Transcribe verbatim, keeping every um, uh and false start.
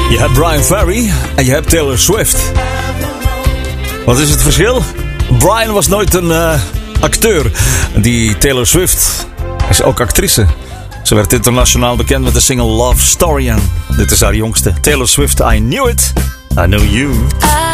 Je hebt Brian Ferry en je hebt Taylor Swift. Wat is het verschil? Brian was nooit een uh, acteur. Die Taylor Swift is ook actrice. Ze werd internationaal bekend met de single Love Story. En dit is haar jongste. Taylor Swift, I Knew It, I Know You.